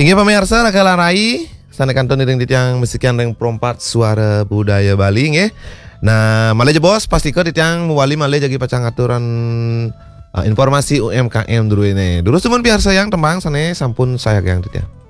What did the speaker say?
Ingat pemirsa ragala rai sana kanton ring yang mesikian ring perompat suara budaya Bali nggih. Nah, male bos pastikan yang muwali male jadi pacang aturan informasi UMKM dulu ini. Dulu cuman biar sayang tembang sana sampun saya yang